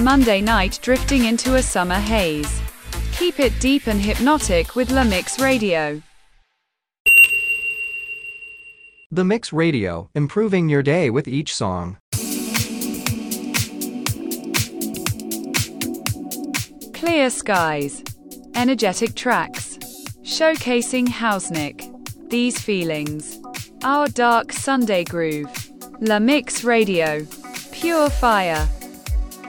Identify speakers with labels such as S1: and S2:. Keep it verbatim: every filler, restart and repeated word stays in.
S1: Monday night drifting into a summer haze. Keep it deep and hypnotic with La Mix Radio.
S2: The Mix Radio, improving your day with each song.
S1: Clear skies. Energetic tracks. Showcasing Hausnick. These feelings. Our dark Sunday groove. La Mix Radio. Pure fire.